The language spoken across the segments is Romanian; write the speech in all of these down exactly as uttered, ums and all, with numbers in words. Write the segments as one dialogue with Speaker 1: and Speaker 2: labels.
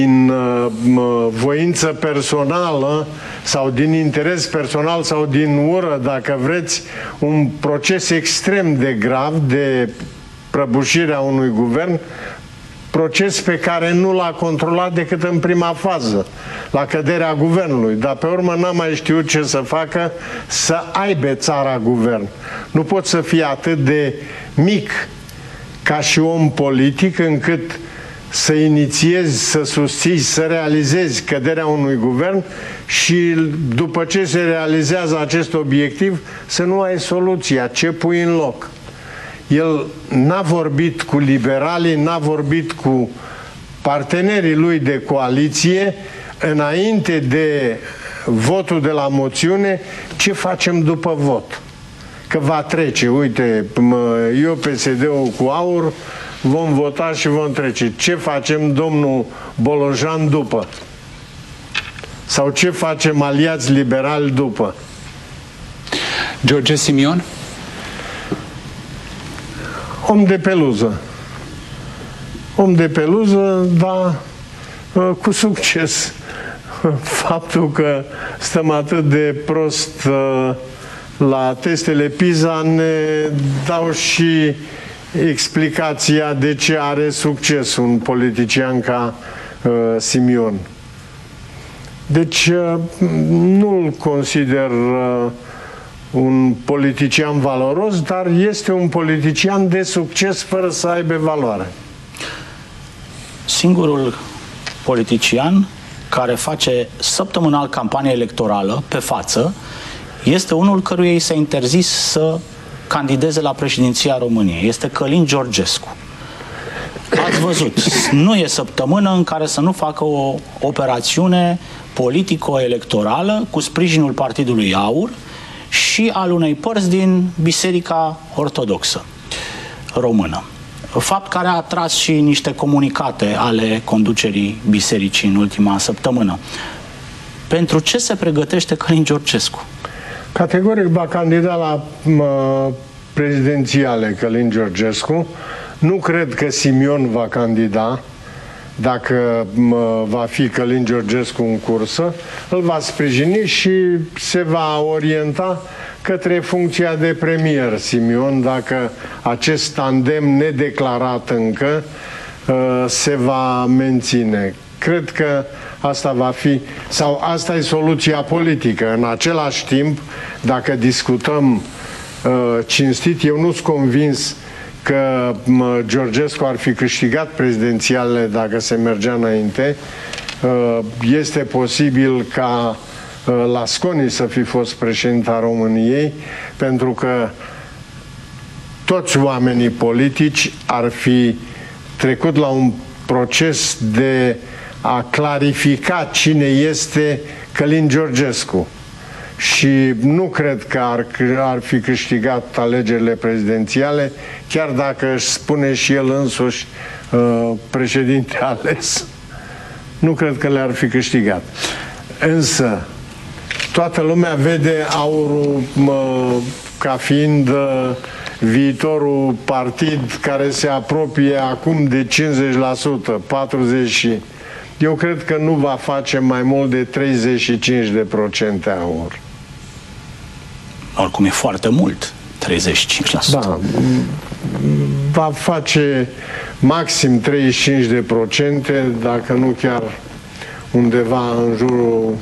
Speaker 1: din uh, voință personală sau din interes personal sau din ură, dacă vreți, un proces extrem de grav de prăbușirea unui guvern, proces pe care nu l-a controlat decât în prima fază, la căderea guvernului, dar pe urmă n-a mai știut ce să facă să aibă țara guvern. Nu poți să fii atât de mic ca și om politic încât să inițiezi, să susții, să realizezi căderea unui guvern și după ce se realizează acest obiectiv să nu ai soluția, ce pui în loc. El n-a vorbit cu liberalii, n-a vorbit cu partenerii lui de coaliție înainte de votul de la moțiune, ce facem după vot. Că va trece, uite, eu P S D-ul cu AUR vom vota și vom trece. Ce facem, domnul Bolojan, după? Sau ce facem aliați liberali după?
Speaker 2: George Simion?
Speaker 1: Om de peluză. Om de peluză, dar cu succes. Faptul că stăm atât de prost la testele PISA ne dau și explicația de ce are succes un politician ca uh, Simion. Deci uh, nu-l consider uh, un politician valoros, dar este un politician de succes fără să aibă valoare.
Speaker 3: Singurul politician care face săptămânal campanie electorală pe față este unul căruia i s-a interzis să candideze la președinția României. Este Călin Georgescu. Ați văzut, nu e săptămână în care să nu facă o operațiune politico-electorală cu sprijinul Partidului AUR și al unei părți din Biserica Ortodoxă Română. Fapt care a atras și niște comunicate ale conducerii bisericii în ultima săptămână. Pentru ce se pregătește Călin Georgescu?
Speaker 1: Categoric va candida la mă, prezidențiale Călin Georgescu. Nu cred că Simion va candida dacă mă, va fi Călin Georgescu în cursă. Îl va sprijini și se va orienta către funcția de premier Simion dacă acest tandem nedeclarat încă se va menține. Cred că asta va fi, sau asta e soluția politică. În același timp, dacă discutăm uh, cinstit, eu nu sunt convins că uh, Georgescu ar fi câștigat prezidențialele dacă se mergea înainte. Uh, este posibil ca uh, Lasconi să fi fost președinta României, pentru că toți oamenii politici ar fi trecut la un proces de a clarifica cine este Călin Georgescu. Și nu cred că ar, ar fi câștigat alegerile prezidențiale, chiar dacă își spune și el însuși uh, președinte ales. Nu cred că le-ar fi câștigat. Însă, toată lumea vede AUR-ul uh, ca fiind uh, viitorul partid care se apropie acum de cincizeci la sută, patruzeci la sută. Eu cred că nu va face mai mult de treizeci și cinci la sută AUR.
Speaker 3: Oricum e foarte mult, treizeci și cinci la sută.
Speaker 1: Da, va face maxim treizeci și cinci la sută, dacă nu chiar undeva în jurul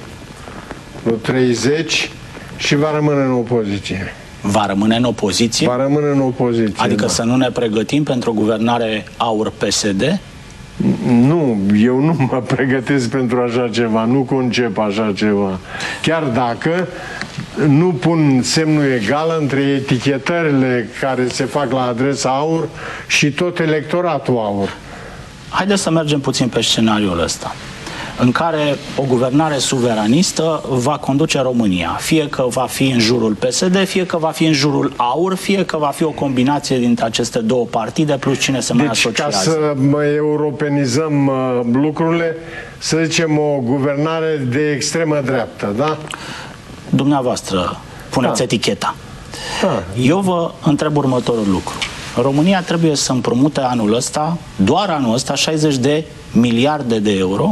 Speaker 1: treizeci, și va rămâne în opoziție.
Speaker 3: Va rămâne în opoziție?
Speaker 1: Va rămâne în opoziție.
Speaker 3: Adică
Speaker 1: da.
Speaker 3: Să nu ne pregătim pentru o guvernare AUR-P S D?
Speaker 1: Nu, eu nu mă pregătesc pentru așa ceva, nu concep așa ceva. Chiar dacă nu pun semnul egal între etichetările care se fac la adresa AUR și tot electoratul AUR.
Speaker 3: Haideți să mergem puțin pe scenariul ăsta, în care o guvernare suveranistă va conduce România. Fie că va fi în jurul P S D, fie că va fi în jurul AUR, fie că va fi o combinație dintre aceste două partide, plus cine se mai
Speaker 1: deci,
Speaker 3: asociază.
Speaker 1: Ca să europenizăm uh, lucrurile, să zicem o guvernare de extremă dreaptă, da?
Speaker 3: Dumneavoastră puneți da. eticheta. Da. Eu vă întreb următorul lucru. România trebuie să împrumute anul ăsta, doar anul ăsta, șaizeci de miliarde de euro